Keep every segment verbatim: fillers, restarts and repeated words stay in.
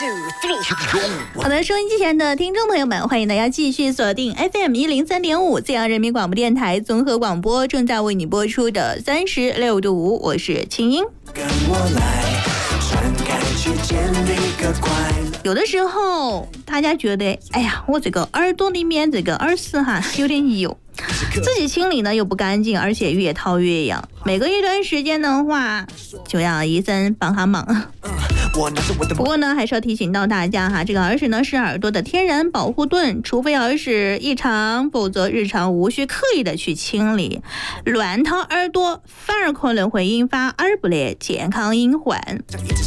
好的，收音机前的听众朋友们，欢迎大家继续锁定 F M 一零三点五自阳人民广播电台综合广播，正在为你播出的三十六度五，我是青音。跟我来传开去建立个快乐。有的时候大家觉得，哎呀，我这个耳朵里面这个耳屎哈有点油，自己清理呢又不干净，而且越掏越痒。每隔一段时间的话，就让医生帮他忙。不过呢，还是要提醒到大家哈，这个耳屎呢是耳朵的天然保护盾，除非耳屎异常，否则日常无需刻意的去清理。乱掏耳朵反而可能会引发耳部的健康隐患。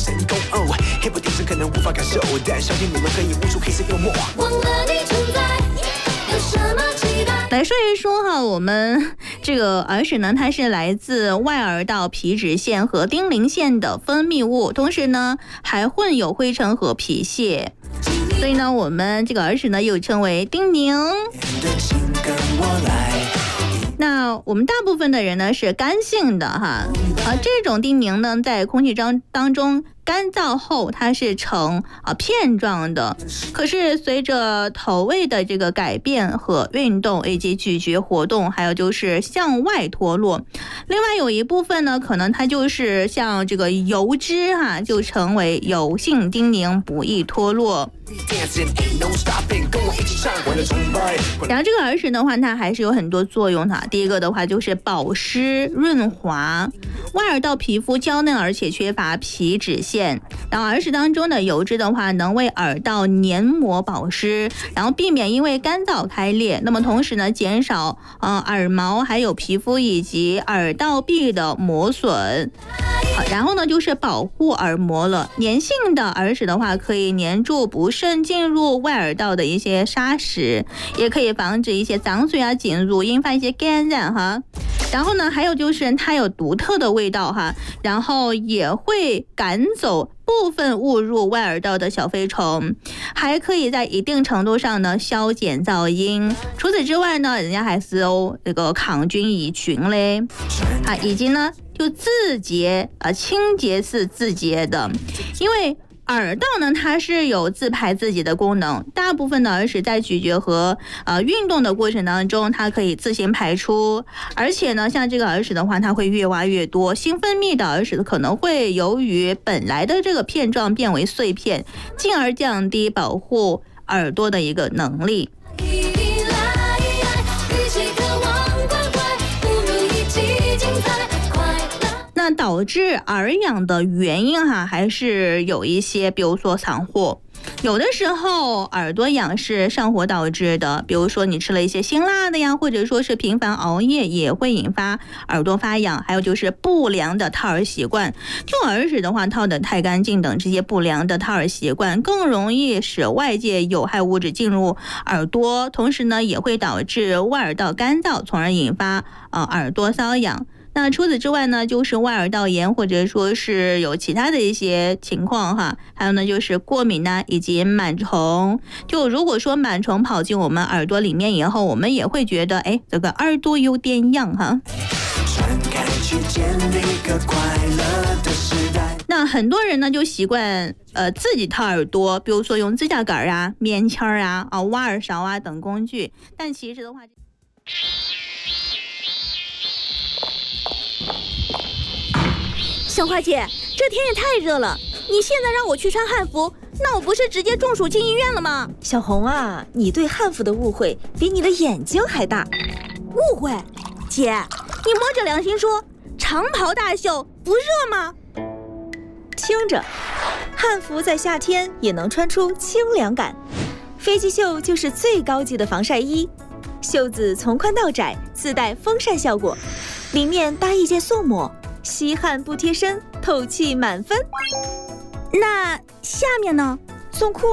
来说一说哈，我们这个耳屎呢，它是来自外耳道皮脂腺和丁零腺的分泌物，同时呢还混有灰尘和皮屑，所以呢我们这个耳屎呢又称为丁宁。那我们大部分的人呢是干性的哈，啊这种丁宁呢在空气中当中干燥后它是呈啊片状的，可是随着头位的这个改变和运动以及咀嚼活动，还有就是向外脱落。另外有一部分呢，可能它就是像这个油脂哈、啊，就成为油性丁宁，不易脱落。然后这个耳屎的话，它还是有很多作用哈。第一个的话就是保湿润滑，外耳道皮肤娇嫩而且缺乏皮脂腺，然后耳屎当中的油脂的话，能为耳道黏膜保湿，然后避免因为干燥开裂。那么同时呢，减少呃耳毛还有皮肤以及耳道壁的磨损。好，然后呢就是保护耳膜了。粘性的耳屎的话，可以粘住不慎进入外耳道的一些砂石，也可以防止一些脏水啊进入，引发一些感染哈。然后呢，还有就是它有独特的味道哈，然后也会赶走部分误入外耳道的小飞虫，还可以在一定程度上呢消减噪音。除此之外呢，人家还是有这个抗菌抑菌嘞，啊，以及呢就自洁啊，清洁是自洁的，因为耳道呢，它是有自排自己的功能，大部分的耳屎在咀嚼和呃运动的过程当中，它可以自行排出，而且呢，像这个耳屎的话，它会越挖越多，新分泌的耳屎可能会由于本来的这个片状变为碎片，进而降低保护耳朵的一个能力。那导致耳痒的原因哈，还是有一些，比如说上火，有的时候耳朵痒是上火导致的，比如说你吃了一些辛辣的呀，或者说是频繁熬夜也会引发耳朵发痒，还有就是不良的掏耳习惯，就耳屎的话掏得太干净等这些不良的掏耳习惯，更容易使外界有害物质进入耳朵，同时呢也会导致外耳道干燥，从而引发呃耳朵瘙痒。那除此之外呢，就是外耳道炎，或者说是有其他的一些情况哈，还有呢就是过敏呐、啊，以及螨虫。就如果说螨虫跑进我们耳朵里面以后，我们也会觉得，哎，这个耳朵有点痒哈。那很多人呢就习惯呃自己掏耳朵，比如说用指甲盖啊、棉签啊、啊挖耳勺啊等工具，但其实的话。 小花姐，这天也太热了，你现在让我去穿汉服，那我不是直接中暑进医院了吗？ 小红啊，你对汉服的误会比你的眼睛还大。 误会？姐，你摸着良心说，长袍大袖不热吗？ 听着，汉服在夏天也能穿出清凉感。飞机袖就是最高级的防晒衣，袖子从宽到窄，自带风扇效果，里面搭一件素抹，吸汗不贴身，透气满分。 那下面呢？ 送裤